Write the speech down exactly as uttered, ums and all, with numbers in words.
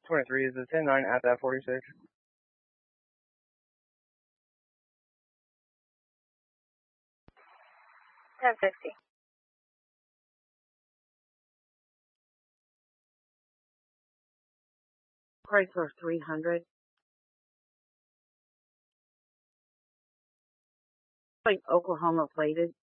twenty-three is a ten nine at that forty-six. ten fifty. Chrysler three hundred. Like Oklahoma plated.